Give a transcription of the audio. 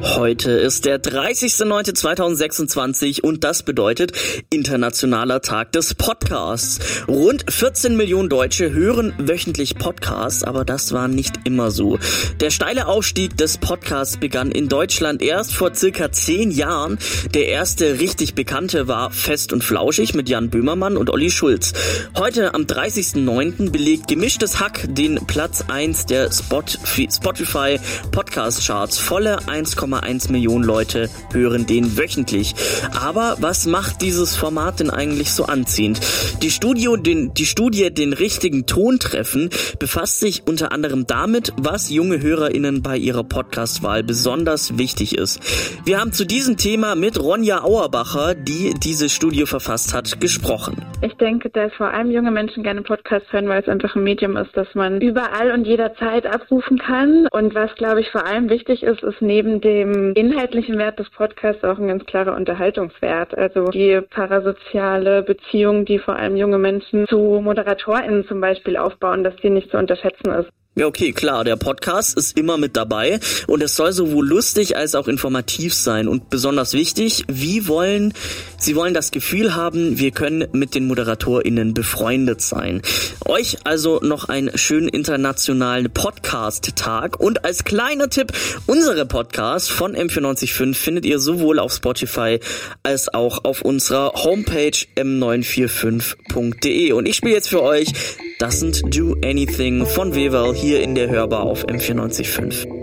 Heute ist der 30.09.2026 und das bedeutet Internationaler Tag des Podcasts. Rund 14 Millionen Deutsche hören wöchentlich Podcasts, aber das war nicht immer so. Der steile Aufstieg des Podcasts begann in Deutschland erst vor circa 10 Jahren. Der erste richtig bekannte war Fest und Flauschig mit Jan Böhmermann und Olli Schulz. Heute am 30.09. belegt Gemischtes Hack den Platz 1 der Spotify Podcast Charts. Volle 1,1 Millionen Leute hören den wöchentlich. Aber was macht dieses Format denn eigentlich so anziehend? Die Studie Den richtigen Ton treffen befasst sich unter anderem damit, was junge HörerInnen bei ihrer Podcastwahl besonders wichtig ist. Wir haben zu diesem Thema mit Ronja Auerbacher, die diese Studie verfasst hat, gesprochen. Ich denke, dass vor allem junge Menschen gerne Podcasts hören, weil es einfach ein Medium ist, das man überall und jederzeit abrufen kann. Und was, glaube ich, vor allem wichtig ist, ist neben dem inhaltlichen Wert des Podcasts auch ein ganz klarer Unterhaltungswert. Also die parasoziale Beziehung, die vor allem junge Menschen zu ModeratorInnen zum Beispiel aufbauen, dass die nicht zu unterschätzen ist. Ja, okay, klar, der Podcast ist immer mit dabei und es soll sowohl lustig als auch informativ sein und besonders wichtig, sie wollen das Gefühl haben, wir können mit den ModeratorInnen befreundet sein. Euch also noch einen schönen internationalen Podcast-Tag und als kleiner Tipp, unsere Podcasts von M945 findet ihr sowohl auf Spotify als auch auf unserer Homepage m945.de und ich spiele jetzt für euch Doesn't Do Anything von Wevel hier in der Hörbar auf M945.